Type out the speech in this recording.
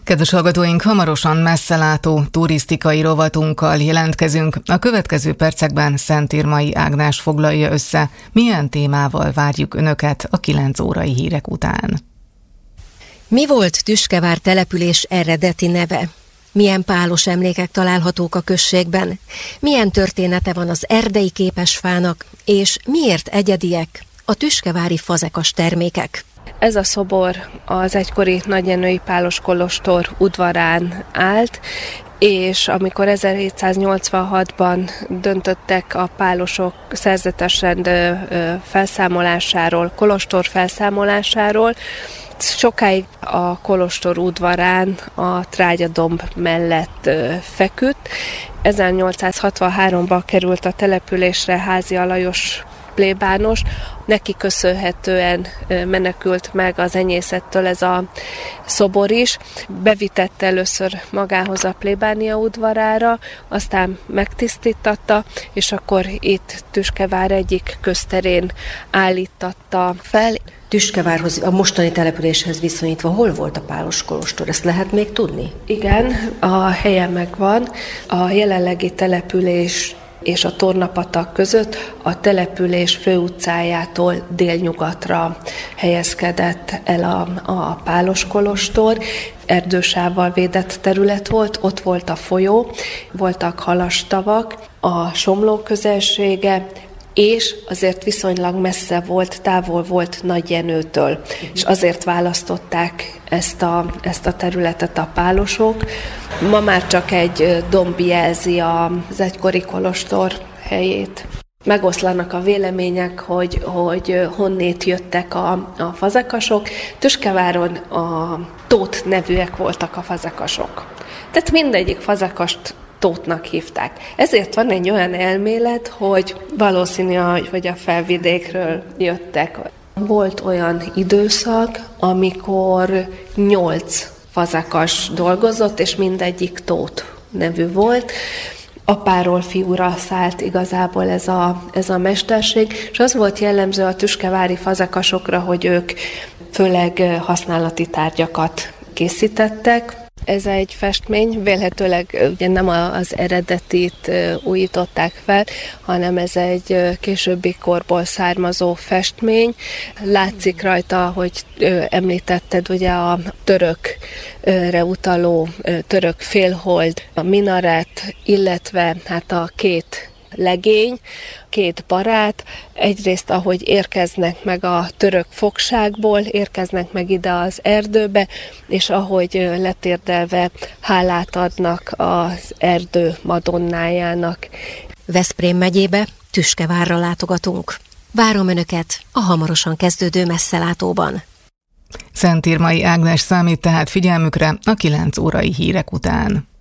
Kedves hallgatóink, hamarosan messzelátó turisztikai rovatunkkal jelentkezünk. A következő percekben Szentírmai Ágnes foglalja össze, milyen témával várjuk Önöket a 9 órai hírek után. Mi volt Tüskevár település eredeti neve? Milyen pálos emlékek találhatók a községben? Milyen története van az erdei képesfának? És miért egyediek a tüskevári fazekas termékek? Ez a szobor az egykori nagyjenői pálos kolostor udvarán állt, és amikor 1786-ban döntöttek a pálosok szerzetes rend felszámolásáról, kolostor felszámolásáról, sokáig a kolostor udvarán a trágyadomb mellett feküdt. 1863-ban került a településre Házi Alajos plébános, neki köszönhetően menekült meg az enyészettől ez a szobor is. Bevitette először magához a plébánia udvarára, aztán megtisztítatta, és akkor itt Tüskevár egyik közterén állítatta fel. Tüskevárhoz, a mostani településhez viszonyítva hol volt a pálos kolostor? Ezt lehet még tudni? Igen, a helye megvan. A jelenlegi település és a Tornapatak között a település főutcájától délnyugatra helyezkedett el a pálos kolostor. Erdősávval védett terület volt, ott volt a folyó, voltak halastavak, a Somló közelsége, és azért viszonylag messze volt, távol volt Nagyjenőtől, és azért választották ezt a területet a pálosok. Ma már csak egy domb jelzi az egykori kolostor helyét. Megoszlanak a vélemények, hogy honnét jöttek a fazekasok. Tüskeváron a Tóth nevűek voltak a fazekasok. Tehát mindegyik fazekast Tóthnak hívták. Ezért van egy olyan elmélet, hogy valószínű, hogy a felvidékről jöttek. Volt olyan időszak, amikor 8 fazekas dolgozott, és mindegyik Tóth nevű volt. Apáról fiúra szállt igazából ez a mesterség, és az volt jellemző a tüskevári fazekasokra, hogy ők főleg használati tárgyakat készítettek. Ez egy festmény, vélhetőleg ugye nem az eredetit újították fel, hanem ez egy későbbi korból származó festmény. Látszik rajta, hogy említetted ugye a törökre utaló török félhold, a minaret, illetve hát a két legény, két barát, egyrészt ahogy érkeznek meg a török fogságból, érkeznek meg ide az erdőbe, és ahogy letérdelve hálát adnak az erdő madonnájának. Veszprém megyébe, Tüskevárra látogatunk. Várom Önöket a hamarosan kezdődő messzelátóban. Szentírmai Ágnes számít tehát figyelmükre a 9 órai hírek után.